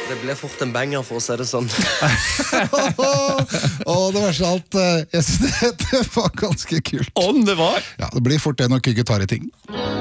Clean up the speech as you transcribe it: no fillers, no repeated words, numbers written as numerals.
Det ble fort en banger, for å si det sånn. Det verste av alt, jeg synes det var ganske kult. Om det var! Ja, det blir fort det når Kygge tar i ting.